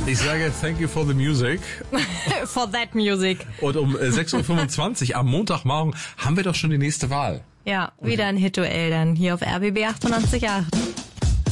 Ich sage thank you for the music. For that music. Und um 6.25 Uhr am Montagmorgen haben wir doch schon die nächste Wahl. Ja, wieder ein Hit-Duell dann hier auf RBB 98.8.